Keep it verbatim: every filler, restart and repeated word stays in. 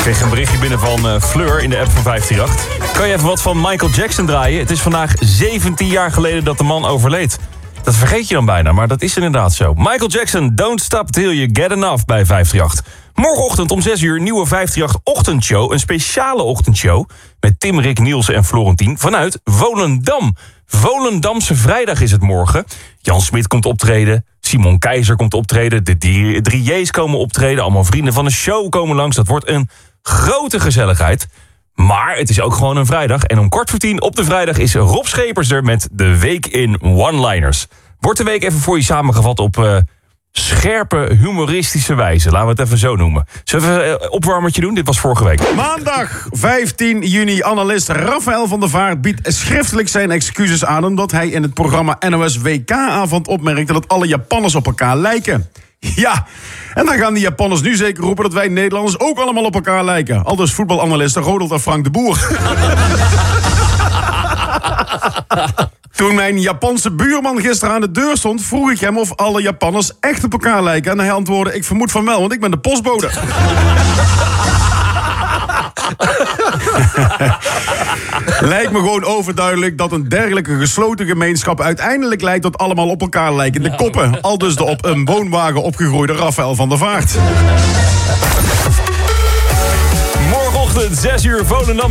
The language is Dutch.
kreeg een berichtje binnen van uh, Fleur in de app van vijf drie acht. Kan je even wat van Michael Jackson draaien? Het is vandaag zeventien jaar geleden dat de man overleed. Dat vergeet je dan bijna, maar dat is inderdaad zo. Michael Jackson, Don't Stop Till You Get Enough bij vijf drie acht. Morgenochtend om zes uur, nieuwe vijf drie acht ochtendshow. Een speciale ochtendshow met Tim, Rick, Nielsen en Florentien vanuit Volendam. Volendamse vrijdag is het morgen. Jan Smit komt optreden, Simon Keizer komt optreden, de drie J's komen optreden, allemaal vrienden van de show komen langs. Dat wordt een grote gezelligheid. Maar het is ook gewoon een vrijdag. En om kwart voor tien op de vrijdag is Rob Schepers er met de Week in One-Liners. Wordt de week even voor je samengevat op uh, scherpe, humoristische wijze. Laten we het even zo noemen. Zullen we een uh, opwarmertje doen? Dit was vorige week. Maandag vijftien juni. Analist Rafael van der Vaart biedt schriftelijk zijn excuses aan, omdat hij in het programma N O S W K-avond opmerkte dat alle Japanners op elkaar lijken. Ja, en dan gaan die Japanners nu zeker roepen dat wij Nederlanders ook allemaal op elkaar lijken. Aldus voetbalanalisten Rodelt en Frank de Boer. Toen mijn Japanse buurman gisteren aan de deur stond, vroeg ik hem of alle Japanners echt op elkaar lijken. En hij antwoordde, ik vermoed van wel, want ik ben de postbode. Lijkt me gewoon overduidelijk dat een dergelijke gesloten gemeenschap uiteindelijk leidt tot allemaal op elkaar lijkende koppen. Aldus de op een woonwagen opgegroeide Rafael van der Vaart. Morgenochtend zes uur Volendam.